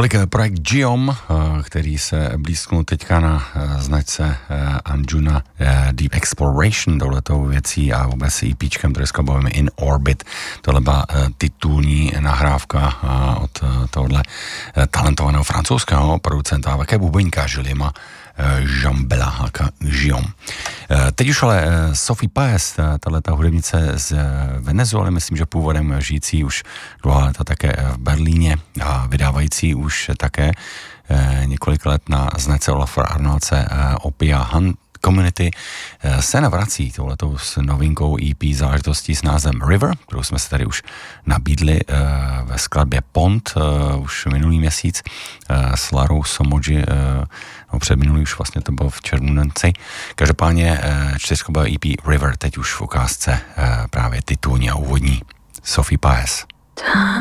Tolik projekt Giom, který se blízknul teďka na značce Anjuna Deep Exploration, touhletou věcí a vůbec EPčkem, které skladbujeme In Orbit. Tohle byla titulní nahrávka od tohle talentovaného francouzského producenta a také bubeníka Julima Jambela, haka Giom. Teď už ale Sophie Paez, tato hudebnice z Venezuely, myslím, že původem žijící už dlouhá léta také v Berlíně a vydávající už také několik let na značce Olafur Arnoldse Opia Hunt Community, se navrací touhletou s novinkou EP záležitostí s názvem River, kterou jsme se tady už nabídli ve skladbě Pond už minulý měsíc s Larou Somoji, předminulý už vlastně to bylo v červenci. Každopádně čtyřskladbové EP River teď už v ukázce právě titulní a úvodní Sophie Paez.